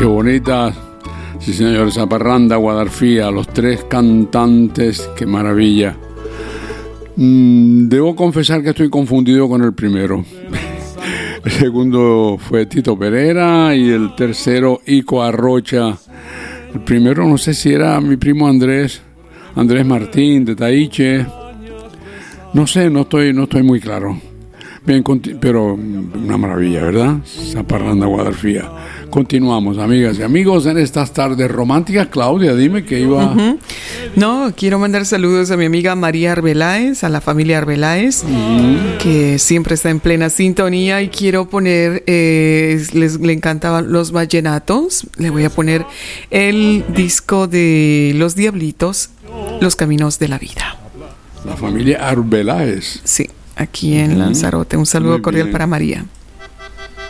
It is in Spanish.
Qué bonita. Sí, señor, esa parranda Guadarfía, los tres cantantes, qué maravilla. Debo confesar que estoy confundido con el primero. El segundo fue Tito Pereira y el tercero Ico Arrocha. El primero no sé si era mi primo Andrés Martín de Taiche. No sé, no estoy muy claro. Bien, pero una maravilla, ¿verdad? Esa parranda Guadarfía. Continuamos, amigas y amigos, en estas tardes románticas. Claudia, dime que iba... No, quiero mandar saludos a mi amiga María Arbeláez, a la familia Arbeláez, que siempre está en plena sintonía, y quiero poner, le encantaban los vallenatos. Le voy a poner el disco de Los Diablitos, Los Caminos de la Vida. La familia Arbeláez. Sí, aquí en Lanzarote. Un saludo cordial para María.